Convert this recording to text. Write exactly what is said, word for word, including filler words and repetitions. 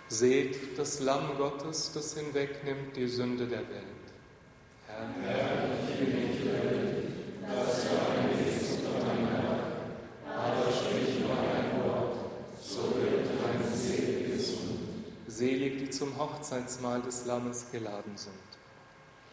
Seht das Lamm Gottes, das hinwegnimmt die Sünde der Welt. Herr, Herr, ich bin nicht würdig, dass du eingehst unter meiner, aber sprich nur ein Wort, so wird meine Seele gesund. Selig, die zum Hochzeitsmahl des Lammes geladen sind.